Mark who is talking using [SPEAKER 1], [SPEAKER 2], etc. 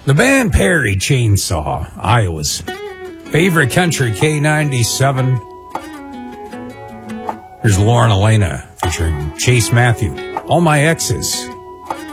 [SPEAKER 1] The band Perry Chainsaw, Iowa's favorite country K97. Here's Lauren Elena featuring Chase Matthew. All My Exes.